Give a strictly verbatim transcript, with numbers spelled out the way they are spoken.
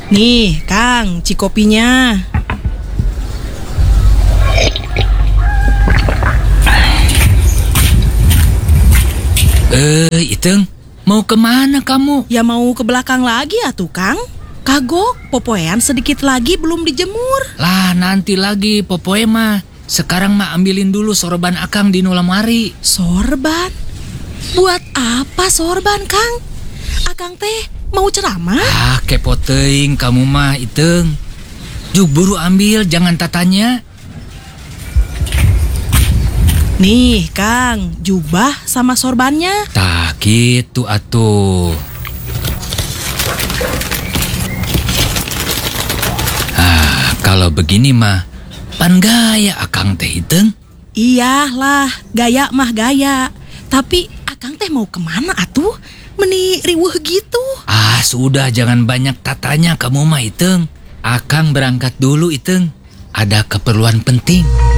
Nih, Kang, cikopinya. Eh, Iteng, mau kemana kamu? Ya mau ke belakang lagi ya tuh, Kang. Kagok, popoean sedikit lagi belum dijemur. Lah, nanti lagi popoe mah. Sekarang mah ambilin dulu sorban akang di lamari. Sorban? Buat apa sorban, Kang? Akang teh mau ceramah? Ah, kepo teuing kamu mah, Iteng. Juk buru ambil, jangan tatanya. Nih, Kang, jubah sama sorbannya. Tah, gitu atuh. Ah, kalau begini mah, pan gaya akang teh, Iteng. Iyalah, gaya mah gaya. Tapi akang teh mau kemana atuh? Meni riweuh gitu. Ah, sudah jangan banyak tatanya kamu mah, Iteng. Akang berangkat dulu, Iteng. Ada keperluan penting.